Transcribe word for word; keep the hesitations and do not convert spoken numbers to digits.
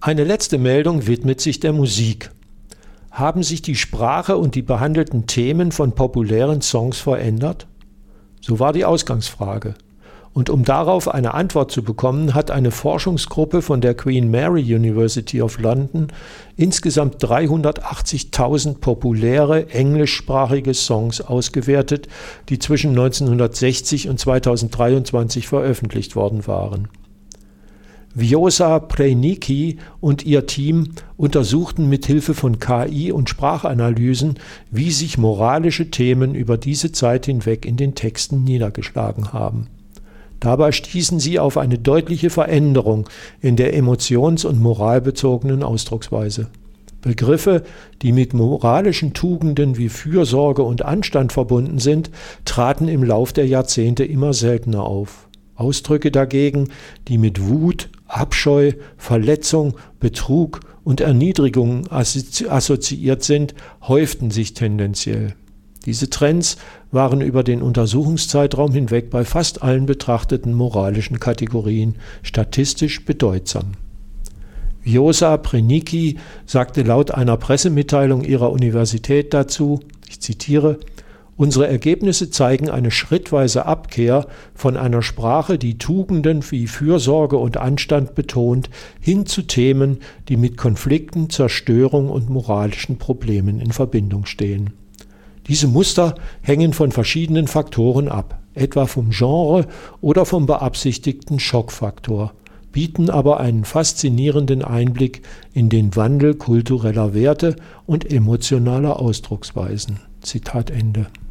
Eine letzte Meldung widmet sich der Musik. Haben sich die Sprache und die behandelten Themen von populären Songs verändert? So war die Ausgangsfrage. Und um darauf eine Antwort zu bekommen, hat eine Forschungsgruppe von der Queen Mary University of London insgesamt dreihundertachtzigtausend populäre englischsprachige Songs ausgewertet, die zwischen neunzehnhundertsechzig und zweitausenddreiundzwanzig veröffentlicht worden waren. Vjosa Prejnicki und ihr Team untersuchten mit Hilfe von K I und Sprachanalysen, wie sich moralische Themen über diese Zeit hinweg in den Texten niedergeschlagen haben. Dabei stießen sie auf eine deutliche Veränderung in der emotions- und moralbezogenen Ausdrucksweise. Begriffe, die mit moralischen Tugenden wie Fürsorge und Anstand verbunden sind, traten im Lauf der Jahrzehnte immer seltener auf. Ausdrücke dagegen, die mit Wut, Abscheu, Verletzung, Betrug und Erniedrigung assoziiert sind, häuften sich tendenziell. Diese Trends waren über den Untersuchungszeitraum hinweg bei fast allen betrachteten moralischen Kategorien statistisch bedeutsam. Vjosa Prejnicki sagte laut einer Pressemitteilung ihrer Universität dazu, ich zitiere, Unsere Ergebnisse zeigen eine schrittweise Abkehr von einer Sprache, die Tugenden wie Fürsorge und Anstand betont, hin zu Themen, die mit Konflikten, Zerstörung und moralischen Problemen in Verbindung stehen. Diese Muster hängen von verschiedenen Faktoren ab, etwa vom Genre oder vom beabsichtigten Schockfaktor, bieten aber einen faszinierenden Einblick in den Wandel kultureller Werte und emotionaler Ausdrucksweisen. Zitat Ende.